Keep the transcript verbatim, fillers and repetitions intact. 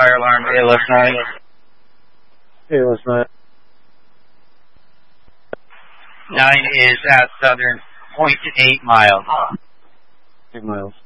fire alarm, A L S nine. A L S nine. Nine is at Southern, point eight miles. Eight miles.